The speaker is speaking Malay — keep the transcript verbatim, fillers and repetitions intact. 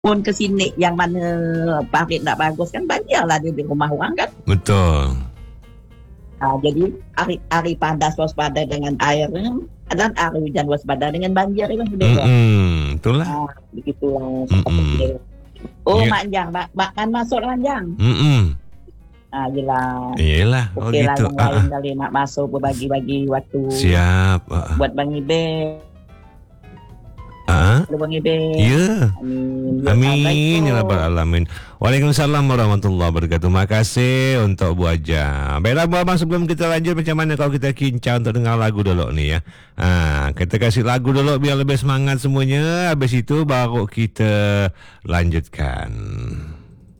pun ke sini yang mana parit tak bagus kan banjirlah dia di rumah orang kan. Betul. Ha, jadi hari hari panas waspada dengan air dan hari hujan waspada dengan banjir kan sudah. Hmm, itulah. Ha, begitulah. Mm-mm. Oh, Ya. Mak Anjang, Mak, Mak kan masuk Anjang. Hmm. Ah, yelah. Iyalah. Oh Okey lah, gitu. yang Ah, lain ah. kali nak masuk berbagi-bagi waktu. Siap. Ah, ah. Buat Bang Ibe. Ah, Halo Bang Ibe. ya. Amin. Amin ya Assalamualaikum. rabbal alamin. Waalaikumsalam warahmatullahi wabarakatuh. Makasih untuk Bu Aja. Baiklah Bu Abang, sebelum kita lanjut, macam mana kalau kita kincang untuk dengar lagu dulu ni ya. Ha, kita kasih lagu dulu biar lebih semangat semuanya. Habis itu baru kita lanjutkan.